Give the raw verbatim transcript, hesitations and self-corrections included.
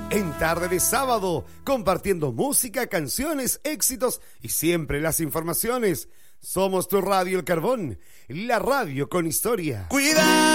En Tarde de Sábado, compartiendo música, canciones, éxitos y siempre las informaciones. Somos tu Radio El Carbón, la radio con historia. Cuidado.